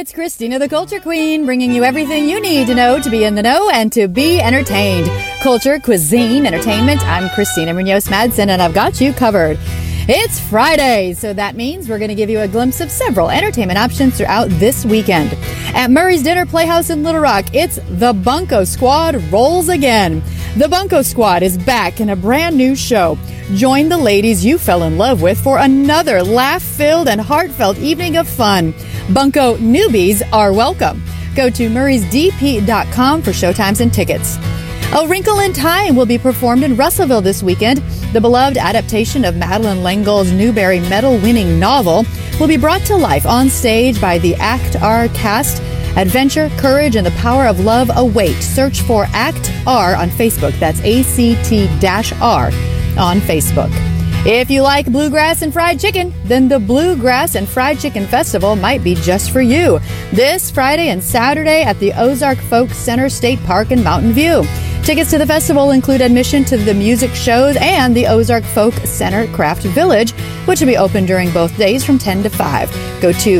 It's Christina the Culture Queen, bringing you everything you need to know to be in the know and to be entertained. Culture, cuisine, entertainment. I'm Christina Munoz Madsen, and I've got you covered. It's Friday, so that means we're going to give you a glimpse of several entertainment options throughout this weekend. At Murray's Dinner Playhouse in Little Rock, it's The Bunko Squad rolls again. The Bunko Squad is back in a brand new show. Join the ladies you fell in love with for another laugh-filled and heartfelt evening of fun. Bunko newbies are welcome. Go to murraysdp.com for showtimes and tickets. A Wrinkle in Time will be performed in Russellville this weekend. The beloved adaptation of Madeleine L'Engle's Newbery Medal-winning novel will be brought to life on stage by the Act R cast. Adventure, courage, and the power of love await. Search for Act R on Facebook. That's ACT-R on Facebook. If you like bluegrass and fried chicken, then the Bluegrass and Fried Chicken Festival might be just for you. This Friday and Saturday at the Ozark Folk Center State Park in Mountain View. Tickets to the festival include admission to the music shows and the Ozark Folk Center Craft Village, which will be open during both days from 10 to 5. Go to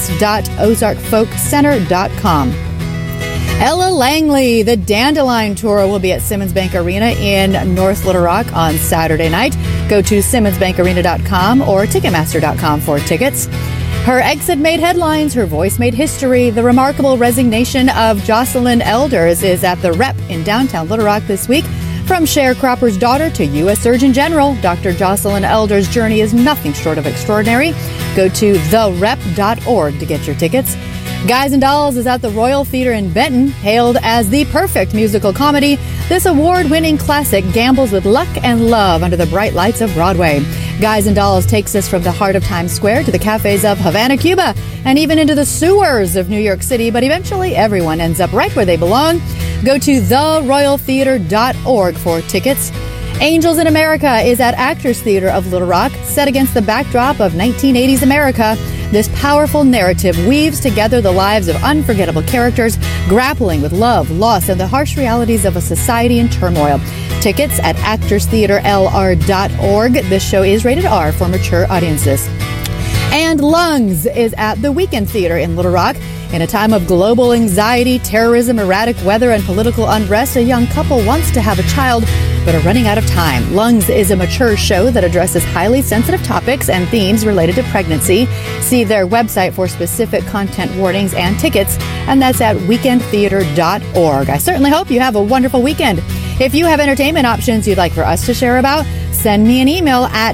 tickets.ozarkfolkcenter.com. Ella Langley, the Dandelion Tour, will be at Simmons Bank Arena in North Little Rock on Saturday night. Go to simmonsbankarena.com or ticketmaster.com for tickets. Her exit made headlines, her voice made history. The remarkable resignation of Jocelyn Elders is at the Rep in downtown Little Rock this week. From sharecropper's daughter to U.S. Surgeon General, Dr. Jocelyn Elders' journey is nothing short of extraordinary. Go to therep.org to get your tickets. Guys and Dolls is at the Royal Theatre in Benton. Hailed as the perfect musical comedy, this award-winning classic gambles with luck and love under the bright lights of Broadway. Guys and Dolls takes us from the heart of Times Square to the cafes of Havana, Cuba, and even into the sewers of New York City, but eventually everyone ends up right where they belong. Go to theroyaltheatre.org for tickets. Angels in America is at Actors Theatre of Little Rock, set against the backdrop of 1980s America. This powerful narrative weaves together the lives of unforgettable characters grappling with love, loss, and the harsh realities of a society in turmoil. Tickets at actorstheatrelr.org. This show is rated R for mature audiences. And Lungs is at the Weekend Theatre in Little Rock. In a time of global anxiety, terrorism, erratic weather, and political unrest, a young couple wants to have a child but are running out of time. Lungs is a mature show that addresses highly sensitive topics and themes related to pregnancy. See their website for specific content warnings and tickets, and that's at weekendtheater.org. I certainly hope you have a wonderful weekend. If you have entertainment options you'd like for us to share about, send me an email at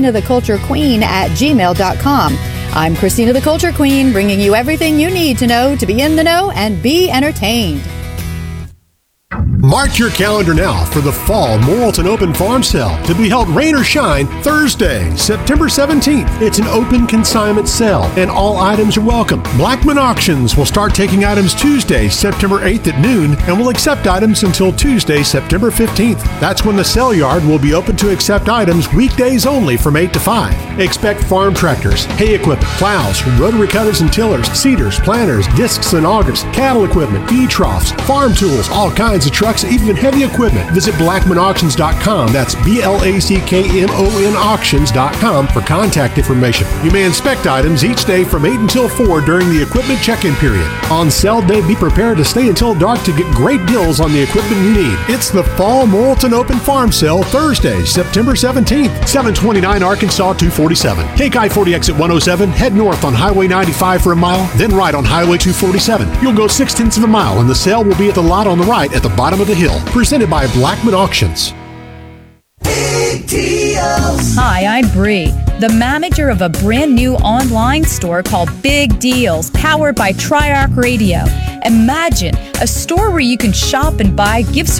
ChristinaTheCultureQueen@gmail.com. I'm Christina the Culture Queen, bringing you everything you need to know to be in the know and be entertained. Mark your calendar now for the Fall Morrilton Open Farm Sale to be held rain or shine Thursday, September 17th. It's an open consignment sale and all items are welcome. Blackman Auctions will start taking items Tuesday, September 8th at noon and will accept items until Tuesday, September 15th. That's when the sale yard will be open to accept items weekdays only from 8 to 5. Expect farm tractors, hay equipment, plows, rotary cutters and tillers, seeders, planters, discs and augers, cattle equipment, feed troughs, farm tools, all kinds of trucks, even heavy equipment. Visit blackmanauctions.com. That's BLACKMON auctions.com for contact information. You may inspect items each day from 8 until 4 during the equipment check-in period. On sale day, be prepared to stay until dark to get great deals on the equipment you need. It's the Fall Morrilton Open Farm Sale Thursday, September 17th, 729 Arkansas 247. Take I-40 exit 107, head north on Highway 95 for a mile, then right on Highway 247. You'll go 6/10 of a mile and the sale will be at the lot on the right at the bottom of the hill. Presented by Blackman Auctions. Big deals. Hi, I'm Bree, the manager of a brand new online store called Big Deals, powered by Triarch Radio. Imagine a store where you can shop and buy gift